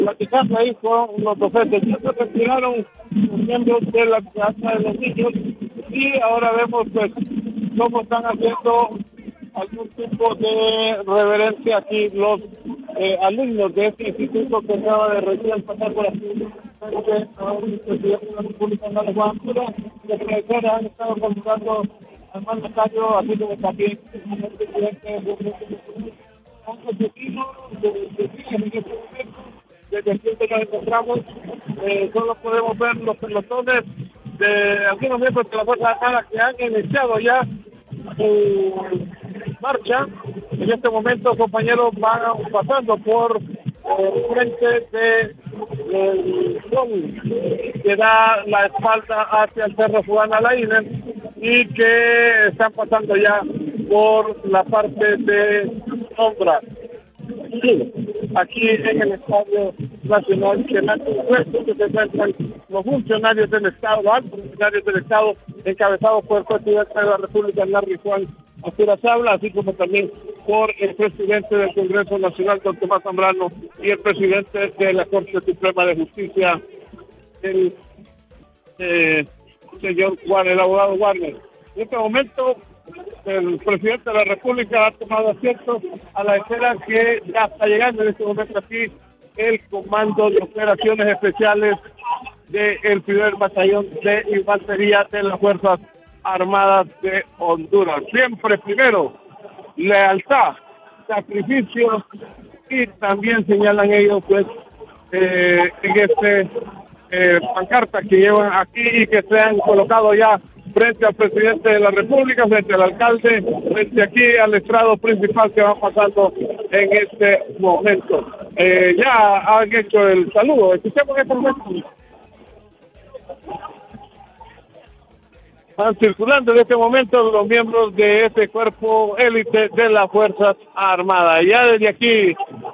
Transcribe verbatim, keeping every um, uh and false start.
platicando ahí con los docentes. Ya se retiraron los miembros de la casa de los niños y ahora vemos pues cómo están haciendo algún tipo de reverencia aquí los eh, alumnos de este instituto que acaba de recién pasar por aquí. El presidente de la República, Andrés Guamura, los profesores han estado convocando al mandatario, así como también el presidente de un objetivo de en este momento. Desde aquí que nos encontramos, eh, solo podemos ver los pelotones de algunos miembros de la Fuerza Armada que han iniciado ya su marcha. En este momento, compañeros, van pasando por eh, frente de el sol que da la espalda hacia el Cerro Juan Alaine y que están pasando ya por la parte de sombra. Sí, aquí en el Estadio Nacional, que en el puesto que se encuentran los funcionarios del Estado, los altos funcionarios del Estado, encabezados por el presidente de la República, Larry Juan Sabla, así como también por el presidente del Congreso Nacional, don Tomás Zambrano, y el presidente de la Corte Suprema de Justicia, el eh, señor Juan, el abogado Warner. En este momento, el presidente de la República ha tomado asiento a la espera que ya está llegando en este momento aquí el Comando de Operaciones Especiales del primer batallón de infantería de las Fuerzas Armadas de Honduras. Siempre primero, lealtad, sacrificio, y también señalan ellos pues eh, en este eh, pancarta que llevan aquí y que se han colocado ya frente al presidente de la República, frente al alcalde, frente aquí al estrado principal que va pasando en este momento. Eh, ya han hecho el saludo. Escuchemos este momento. Van circulando en este momento los miembros de este cuerpo élite de las Fuerzas Armadas. Ya desde aquí